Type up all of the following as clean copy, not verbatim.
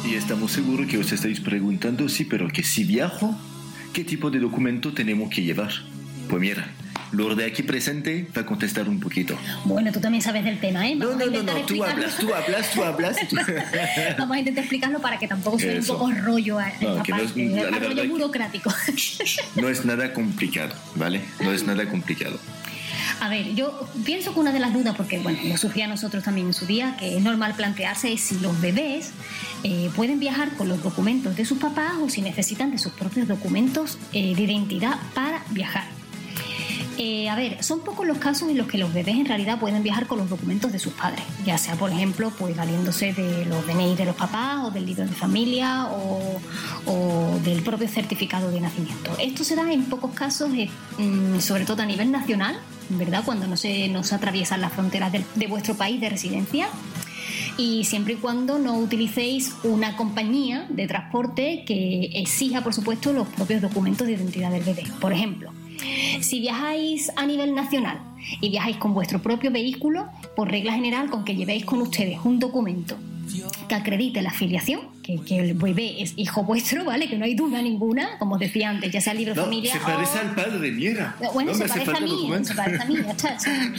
Y estamos seguros que os estáis preguntando, sí, pero que si viajo, ¿qué tipo de documento tenemos que llevar? Pues mira, Lourdes aquí presente va a contestar un poquito. Bueno, tú también sabes del tema, ¿eh? No, tú hablas. Vamos a intentar explicarlo para que tampoco sea un poco rollo, rollo burocrático. No es nada complicado, ¿vale? No es nada complicado. A ver, yo pienso que una de las dudas, porque bueno, nos surgía a nosotros también en su día, que es normal plantearse es si los bebés pueden viajar con los documentos de sus papás o si necesitan de sus propios documentos de identidad para viajar. A ver, son pocos los casos en los que los bebés en realidad pueden viajar con los documentos de sus padres, ya sea, por ejemplo, pues valiéndose de los DNI de los papás o del libro de familia o del propio certificado de nacimiento. Esto se da en pocos casos, sobre todo a nivel nacional, ¿verdad? Cuando no se atraviesan las fronteras de vuestro país de residencia. Y siempre y cuando no utilicéis una compañía de transporte que exija, por supuesto, los propios documentos de identidad del bebé. Por ejemplo, si viajáis a nivel nacional y viajáis con vuestro propio vehículo, por regla general, con que llevéis con ustedes un documento que acredite la filiación, que el bebé es hijo vuestro, ¿vale? Que no hay duda ninguna, como os decía antes, ya sea el libro de familia. Se parece al padre, mira. Bueno, no se parece a mí, ya está.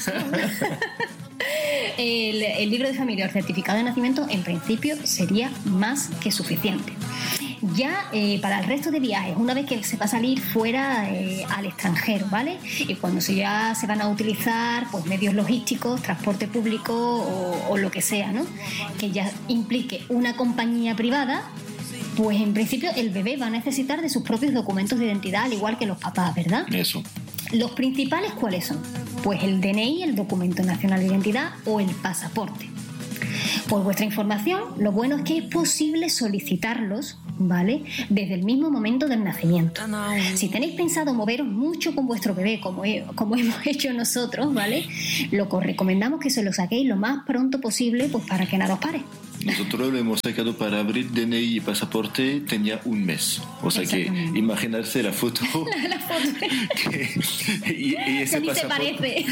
El libro de familia o el certificado de nacimiento, en principio, sería más que suficiente. Ya para el resto de viajes, una vez que se va a salir fuera al extranjero, ¿vale? Y cuando ya se van a utilizar pues medios logísticos, transporte público o lo que sea, ¿no? Que ya implique una compañía privada, pues en principio el bebé va a necesitar de sus propios documentos de identidad, al igual que los papás, ¿verdad? Eso. ¿Los principales cuáles son? Pues el DNI, el documento nacional de identidad o el pasaporte. Por vuestra información, lo bueno es que es posible solicitarlos, ¿vale? Desde el mismo momento del nacimiento. Si tenéis pensado moveros mucho con vuestro bebé, como hemos hecho nosotros, ¿vale? Lo que os recomendamos que se lo saquéis lo más pronto posible, pues para que nada os pare. Nosotros lo hemos sacado para abrir DNI y pasaporte, tenía un mes. O sea que imaginarse la foto. La foto. y ese ni pasaporte. Se parece.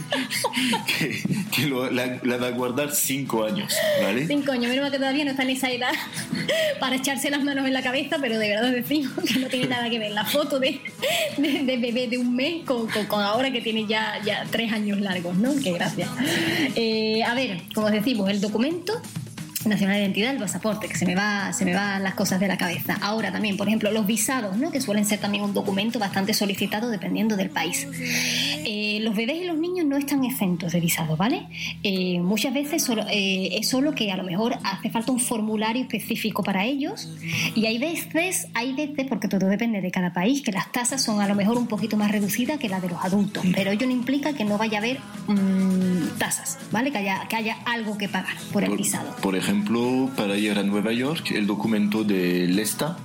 que la va a guardar 5 años, ¿vale? 5 años, menos mal que todavía no está en esa edad para echarse las manos en la cabeza, pero de verdad decimos que no tiene nada que ver la foto de bebé de un mes con ahora que tiene ya 3 años largos, ¿no? Qué gracia. A ver, como os decimos, el documento nacional de identidad, el pasaporte, que se me van las cosas de la cabeza. Ahora también, por ejemplo, los visados, ¿no? Que suelen ser también un documento bastante solicitado dependiendo del país. Los bebés y los niños no están exentos de visado, ¿vale? Muchas veces es solo que a lo mejor hace falta un formulario específico para ellos y hay veces, porque todo depende de cada país, que las tasas son a lo mejor un poquito más reducidas que las de los adultos, pero ello no implica que no vaya a haber tasas, ¿vale? Que haya algo que pagar por el visado. Por ejemplo, para ir a Nueva York, el documento del ESTA,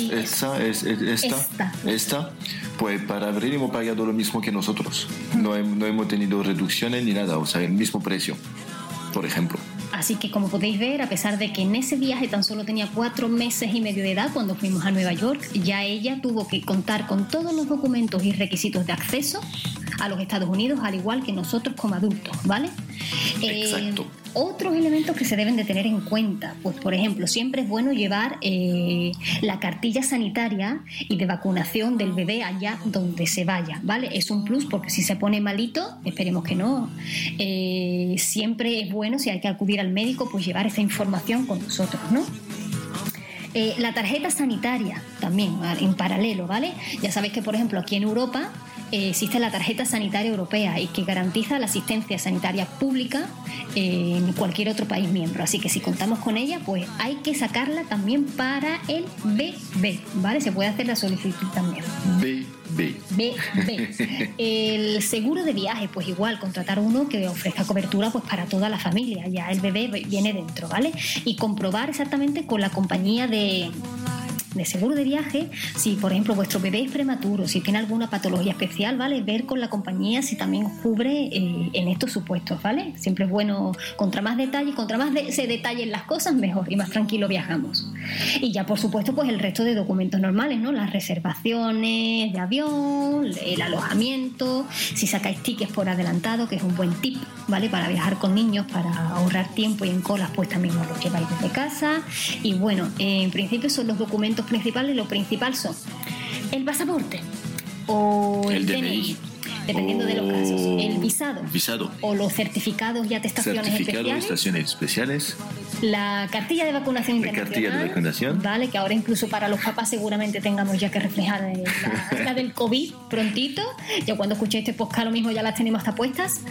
esta, pues para abrir hemos pagado lo mismo que nosotros. No hemos tenido reducciones ni nada, o sea, el mismo precio, por ejemplo. Así que, como podéis ver, a pesar de que en ese viaje tan solo tenía 4 meses y medio de edad cuando fuimos a Nueva York, ya ella tuvo que contar con todos los documentos y requisitos de acceso a los Estados Unidos, al igual que nosotros como adultos, ¿vale? Exacto. Otros elementos que se deben de tener en cuenta, pues por ejemplo, siempre es bueno llevar la cartilla sanitaria y de vacunación del bebé allá donde se vaya, ¿vale? Es un plus porque si se pone malito, esperemos que no, siempre es bueno, si hay que acudir al médico, pues llevar esa información con nosotros, ¿no? La tarjeta sanitaria también, en paralelo, ¿vale? Ya sabéis que, por ejemplo, aquí en Europa existe la tarjeta sanitaria europea y que garantiza la asistencia sanitaria pública en cualquier otro país miembro. Así que si contamos con ella, pues hay que sacarla también para el bebé, ¿vale? Se puede hacer la solicitud también. Bebé. El seguro de viaje, pues igual, contratar uno que ofrezca cobertura pues para toda la familia. Ya el bebé viene dentro, ¿vale? Y comprobar exactamente con la compañía de seguro de viaje, si por ejemplo vuestro bebé es prematuro, si tiene alguna patología especial, ¿vale? Ver con la compañía si también cubre en estos supuestos, ¿vale? Siempre es bueno, contra más detalles, se detallen las cosas, mejor y más tranquilo viajamos. Y ya por supuesto pues el resto de documentos normales, ¿no? Las reservaciones de avión, el alojamiento, si sacáis tickets por adelantado, que es un buen tip, ¿vale? Para viajar con niños, para ahorrar tiempo y en colas, pues también os los lleváis desde casa. Y bueno, en principio son los documentos principales. Lo principal son el pasaporte o el DNI, dependiendo de los casos, el visado o los certificados y atestaciones especiales, la cartilla de vacunación internacional, ¿vale? Que ahora incluso para los papás seguramente tengamos ya que reflejar la del COVID prontito. Ya cuando escuchéis este podcast lo mismo ya las tenemos hasta puestas.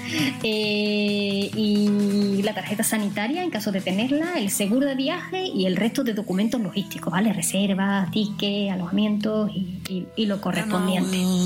Y la tarjeta sanitaria en caso de tenerla, el seguro de viaje y el resto de documentos logísticos, ¿vale? Reservas, tickets, alojamientos y lo correspondiente.